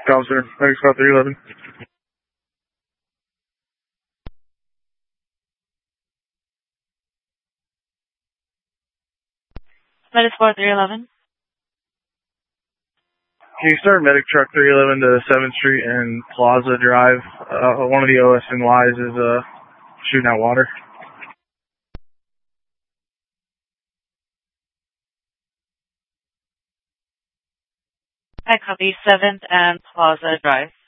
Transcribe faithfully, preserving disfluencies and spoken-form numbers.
Officer, Medic Squad three eleven. Medic Squad three eleven. Can you start Medic Truck three eleven to seventh Street and Plaza Drive? Uh, one of the O S N Ys is uh, shooting out water. I copy seventh and Plaza Drive.